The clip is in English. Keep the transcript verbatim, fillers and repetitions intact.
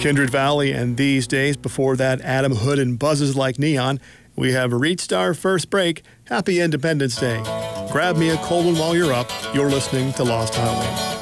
Kindred Valley and These Days. Before that, Adam Hood and Buzzes Like Neon. We have reached our first break. Happy Independence Day. Grab me a cold one while you're up. You're listening to Lost Highway.